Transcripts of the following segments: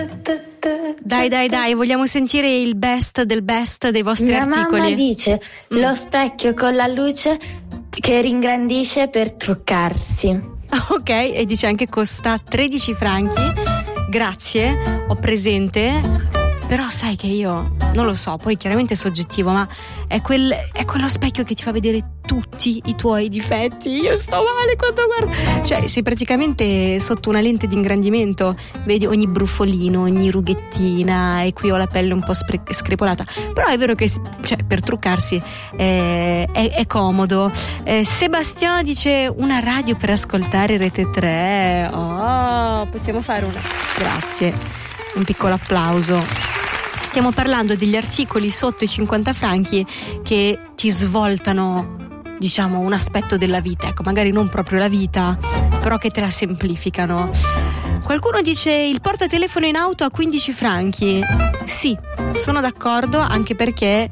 Dai, vogliamo sentire il best del best dei vostri Mia articoli. mamma dice lo specchio con la luce che ringrandisce per truccarsi. Ok, e dice anche costa 13 franchi. Grazie, ho presente. Però sai che io non lo so, poi chiaramente è soggettivo, ma è quello specchio che ti fa vedere tutti i tuoi difetti. Io sto male quando guardo, cioè sei praticamente sotto una lente di ingrandimento, vedi ogni bruffolino, ogni rughettina, e qui ho la pelle un po' screpolata. Però è vero che per truccarsi è comodo. Sebastian dice una radio per ascoltare Rete 3. Oh, possiamo fare una, grazie, un piccolo applauso. Stiamo parlando degli articoli sotto i 50 franchi che ti svoltano, diciamo, un aspetto della vita, ecco, magari non proprio la vita, però che te la semplificano. Qualcuno dice il portatelefono in auto a 15 franchi. Sì, sono d'accordo, anche perché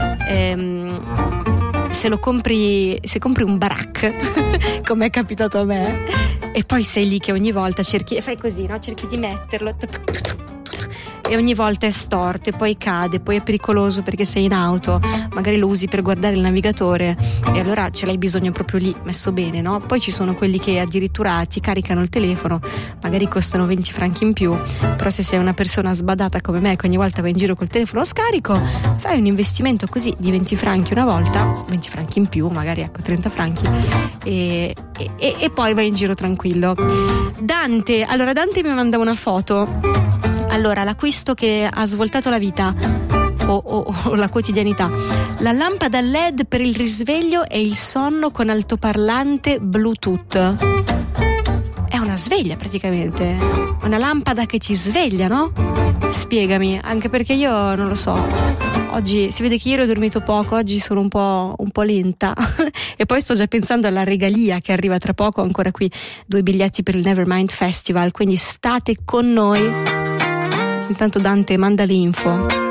se compri un barack come è capitato a me, e poi sei lì che ogni volta fai così, no? Cerchi di metterlo e ogni volta è storto e poi cade, poi è pericoloso perché sei in auto, magari lo usi per guardare il navigatore e allora ce l'hai bisogno proprio lì messo bene, no? Poi ci sono quelli che addirittura ti caricano il telefono, magari costano 20 franchi in più, però se sei una persona sbadata come me che ogni volta va in giro col telefono scarico, fai un investimento così di 20 franchi una volta, 20 franchi in più, magari ecco 30 franchi e poi vai in giro tranquillo. Dante mi manda una foto. Allora, l'acquisto che ha svoltato la vita o la quotidianità: la lampada LED per il risveglio e il sonno con altoparlante Bluetooth. È una sveglia praticamente, una lampada che ti sveglia, no? Spiegami, anche perché io non lo so, oggi si vede che ieri ho dormito poco, oggi sono un po' lenta e poi sto già pensando alla regalia che arriva tra poco, ancora qui 2 biglietti per il Nevermind Festival, quindi state con noi. Intanto Dante manda le info.